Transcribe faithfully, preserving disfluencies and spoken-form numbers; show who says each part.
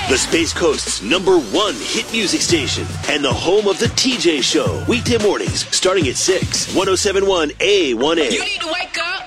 Speaker 1: The Space Coast's number one hit music station and the home of the T J Show. Weekday mornings starting at six. one oh seven point one A one A.
Speaker 2: You need to wake